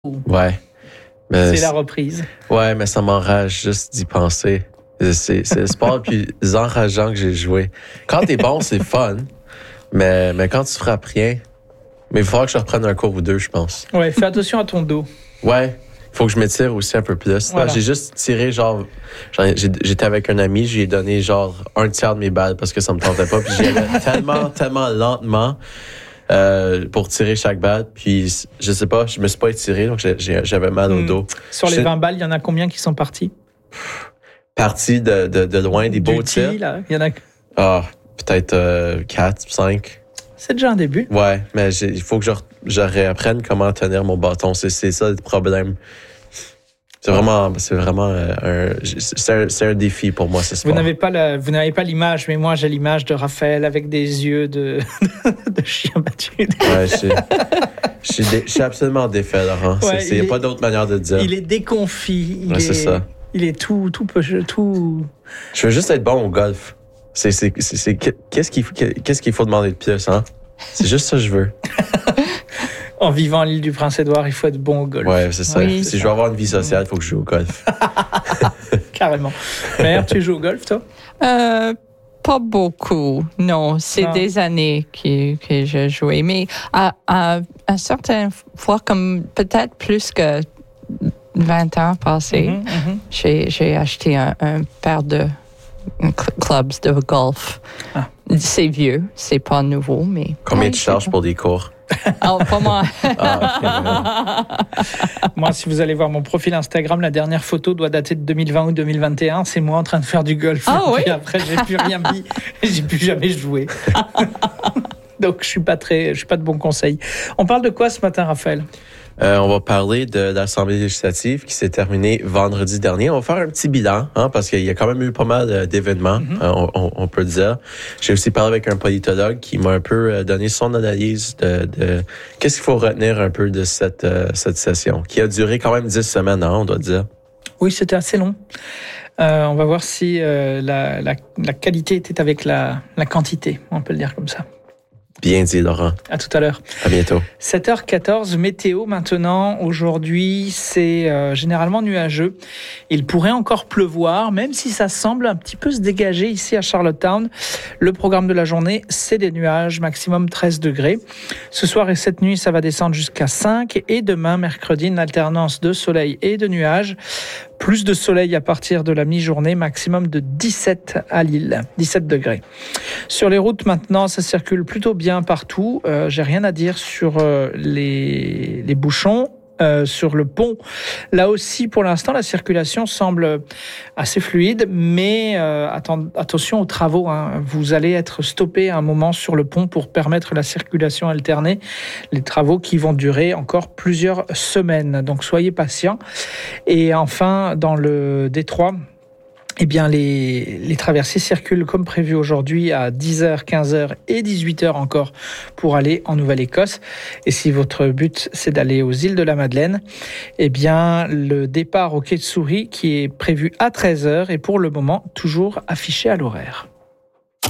Ouais. Mais C'est la reprise. Ouais, mais ça m'enrage juste d'y penser. C'est le sport le plus enrageant que j'ai joué. Quand t'es bon, c'est fun. Mais quand tu frappes rien, mais il va falloir que je reprenne un cours ou deux, je pense. Ouais, fais attention à ton dos. Ouais. Il faut que je m'étire aussi un peu plus. Voilà. J'ai juste tiré j'étais avec un ami, j'ai donné un tiers de mes balles parce que ça me tentait pas. Puis j'y allais tellement lentement pour tirer chaque balle. Puis je sais pas, je me suis pas étiré, donc j'avais mal au dos. Sur les 20 balles, il y en a combien qui sont partis? Parti de loin, des beaux tirs. Là, il y en a... Peut-être 4, 5. C'est déjà un début. Ouais, mais il faut que je réapprenne comment tenir mon bâton. C'est ça le problème. C'est vraiment un défi pour moi, ce sport. Vous n'avez pas l'image, mais moi j'ai l'image de Raphaël avec des yeux de chien battu. Ouais, je suis absolument défait, Laurent. Ouais, il n'y a pas d'autre manière de dire. Il est déconfit. C'est ça. Il est tout. Je veux juste être bon au golf. Qu'est-ce qu'il faut demander de plus, hein? C'est juste ça que je veux. En vivant à l'île du Prince-Édouard, il faut être bon au golf. Ouais, c'est ça. Oui, si je veux avoir une vie sociale, il faut que je joue au golf. Carrément. Mère, tu joues au golf, toi? Pas beaucoup, non. C'est des années que j'ai joué. Mais à certaines fois, comme peut-être plus que 20 ans passés, j'ai acheté un paire de clubs de golf. Ah. C'est vieux, c'est pas nouveau, mais... Combien tu charges pour des cours? Oh, pas moi. Moi, si vous allez voir mon profil Instagram, la dernière photo doit dater de 2020 ou 2021. C'est moi en train de faire du golf. Ah oui? Puis après, j'ai plus rien mis. J'ai plus jamais joué. Donc, je suis pas de bons conseils. On parle de quoi ce matin, Raphaël? On va parler de l'Assemblée législative qui s'est terminée vendredi dernier. On va faire un petit bilan, parce qu'il y a quand même eu pas mal d'événements, on peut le dire. J'ai aussi parlé avec un politologue qui m'a un peu donné son analyse de qu'est-ce qu'il faut retenir un peu de cette session, qui a duré quand même 10 semaines, on doit dire. Oui, c'était assez long. On va voir si la qualité était avec la quantité, on peut le dire comme ça. Bien dit, Laurent. À tout à l'heure. À bientôt. 7h14, météo maintenant. Aujourd'hui, c'est généralement nuageux. Il pourrait encore pleuvoir, même si ça semble un petit peu se dégager ici à Charlottetown. Le programme de la journée, c'est des nuages, maximum 13 degrés. Ce soir et cette nuit, ça va descendre jusqu'à 5. Et demain, mercredi, une alternance de soleil et de nuages. Plus de soleil à partir de la mi-journée, maximum de 17 à Lille, 17 degrés. Sur les routes maintenant, ça circule plutôt bien partout. J'ai rien à dire sur les bouchons. Sur le pont, là aussi, pour l'instant, la circulation semble assez fluide, mais attention aux travaux. Vous allez être stoppé à un moment sur le pont pour permettre la circulation alternée. Les travaux qui vont durer encore plusieurs semaines. Donc, soyez patients. Et enfin, dans le détroit, eh bien, les traversées circulent comme prévu aujourd'hui à 10h, 15h et 18h encore pour aller en Nouvelle-Écosse. Et si votre but, c'est d'aller aux îles de la Madeleine, eh bien, le départ au quai de Souris, qui est prévu à 13h, est pour le moment toujours affiché à l'horaire.